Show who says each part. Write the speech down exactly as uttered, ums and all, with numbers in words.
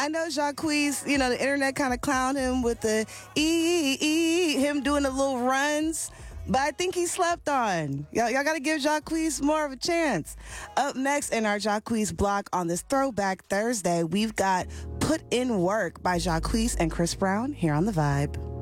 Speaker 1: I know Jacquees, you know, the internet kind of clowned him with the e, e, him doing the little runs. But I think he slept on. Y'all, y'all got to give Jacquees more of a chance. Up next in our Jacquees block on this Throwback Thursday, we've got Put in Work by Jacquees and Chris Brown here on The Vibe.